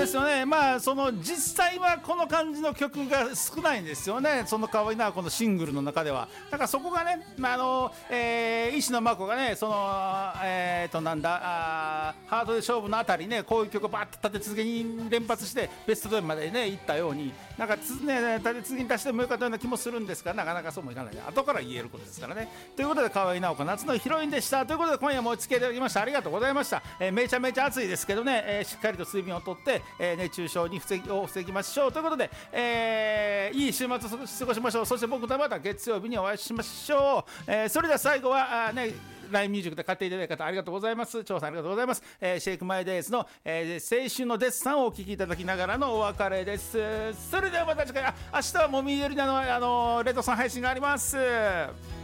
ですよね。まあその実際はこの感じの曲が少ないんですよね。その可愛いなこのシングルの中では。だからそこがね、石野真子がね、そのなんだハードで勝負のあたりね、こういう曲をバッと立て続けに連発してベスト10までね行ったように、なんか立て続けに出してもよかったような気もするんですが、なかなかそうもいかない。後から言えることですからね。ということで河合直子夏のヒロインでした。ということで今夜もお付き合いいただきましてありがとうございました。めちゃめちゃ暑いですけどね、しっかりと水分をとって、熱中症に防ぎましょうということで、いい週末を過ごしましょう。そして僕とまた月曜日にお会いしましょう。それでは最後はLINE ミュージックで買っていただいた方ありがとうございます。張さんありがとうございます。シェイクマイデイズの、青春のデッサンをお聴きいただきながらのお別れです。それではまた次回、明日はもみえりなのレッドさん配信があります。